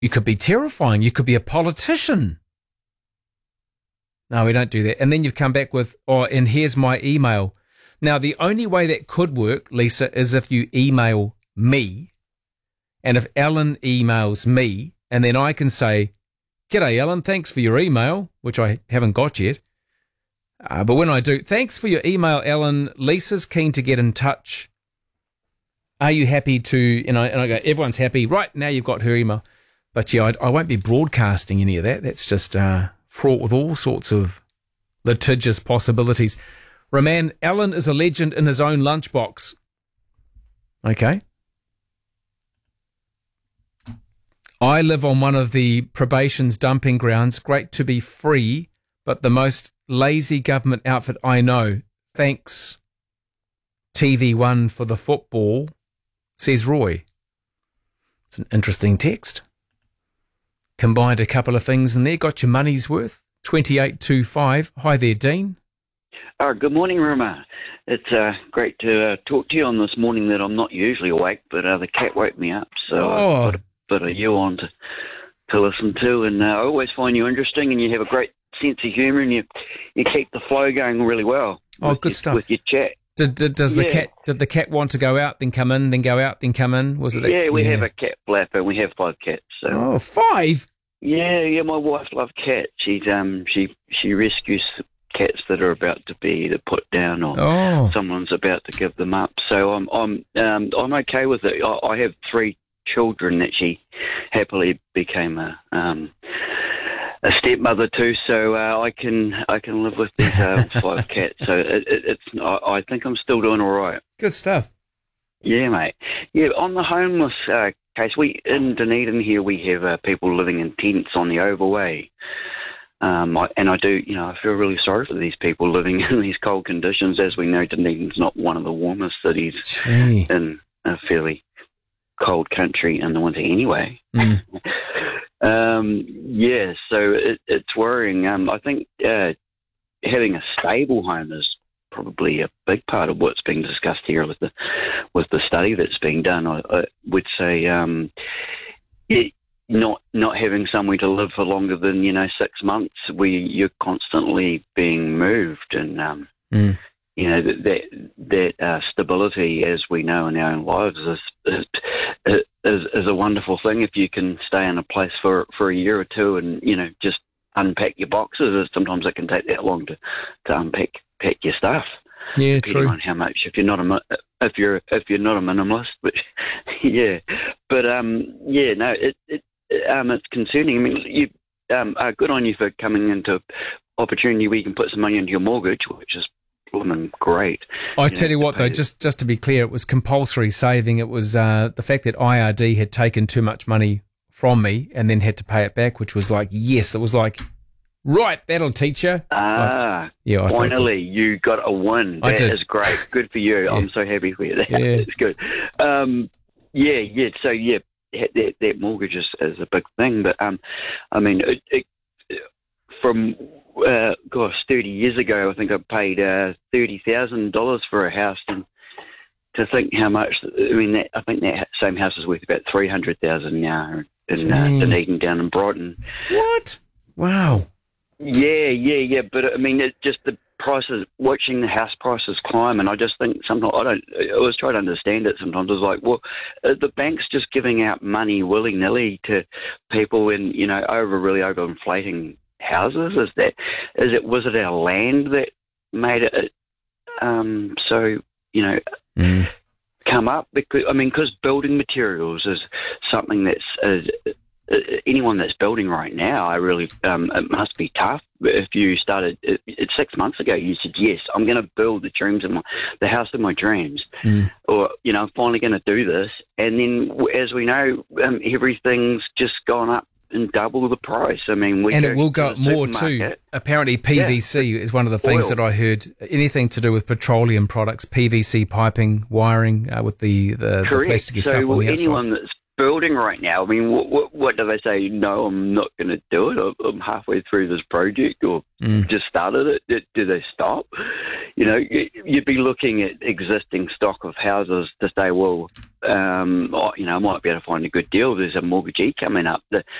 You could be terrifying. You could be a politician. No, we don't do that. And then you've come back with, and here's my email. Now, the only way that could work, Lisa, is if you email me. And if Ellen emails me, and then I can say, "G'day, Ellen, thanks for your email," which I haven't got yet. But when I do, "Thanks for your email, Ellen. Lisa's keen to get in touch. Are you happy to," and I go, "Everyone's happy." Right, now you've got her email. But yeah, I won't be broadcasting any of that. That's just fraught with all sorts of litigious possibilities. Roman, Ellen is a legend in his own lunchbox. Okay. I live on one of the probation's dumping grounds. Great to be free, but the most lazy government outfit I know. Thanks, TV1 for the football, says Roy. It's an interesting text. Combined a couple of things in there. Got your money's worth. 2825. Hi there, Dean. Good morning, Ruma. It's great to talk to you on this morning that I'm not usually awake, but the cat woke me up, so I put a bit of you on to listen to, and I always find you interesting, and you have a great sense of humour, and you keep the flow going really well. Good stuff. With your chat. Did the cat want to go out, then come in, then go out, then come in? Was it? We have a cat flapper. We have 5 cats. So. 5? Yeah. My wife loves cats. She rescues cats that are about to be either put down or someone's about to give them up. So I'm okay with it. I have 3 children that she happily became a stepmother to, so I can live with these 5 cats. So I think I'm still doing all right. Good stuff. Yeah, mate. Yeah, on the homeless case, in Dunedin here we have people living in tents on the Overway. I feel really sorry for these people living in these cold conditions. As we know, Dunedin's not one of the warmest cities in a fairly cold country in the winter anyway. Mm. So it's worrying. I think having a stable home is probably a big part of what's being discussed here with the study that's being done. I would say not having somewhere to live for longer than 6 months, you're constantly being moved, and that stability, as we know in our own lives, is a wonderful thing. If you can stay in a place for a year or two and just unpack your boxes, sometimes it can take that long to unpack your stuff. Yeah, depending true. on how much, if you're not a minimalist, but yeah, but it's concerning. I mean, good on you for coming into opportunity where you can put some money into your mortgage, which is great. I tell you what, though, just to be clear, it was compulsory saving. It was the fact that IRD had taken too much money from me and then had to pay it back, which was like, yes, it was like, right, that'll teach you. Finally, you got a win. That is great. Good for you. Yeah. I'm so happy for you. It's good. So that mortgage is a big thing. But I mean, from 30 years ago, I think I paid $30,000 for a house, and to think how much. I mean, I think that same house is worth about $300,000 now in Dunedin, down in Brighton. What? Wow. Yeah. But I mean, it's just the prices. Watching the house prices climb, and I just think sometimes I always try to understand it. Sometimes it's like, well, the bank's just giving out money willy nilly to people, and overinflating houses. Was it our land that made it come up? Because building materials is something that's anyone that's building right now, it must be tough. If you started 6 months ago, you said, yes, I'm going to build the house of my dreams, or I'm finally going to do this, and then as we know, everything's just gone up and double the price. I mean, it will go up more too. Apparently, PVC is one of the things that I heard. Anything to do with petroleum products, PVC piping, wiring, with the plasticky stuff on the outside. Anyone that's building right now, I mean, what do they say? No, I'm not going to do it. I'm halfway through this project, or just started it. Do they stop? You'd be looking at existing stock of houses to say, well, I might be able to find a good deal. There's a mortgagee coming up.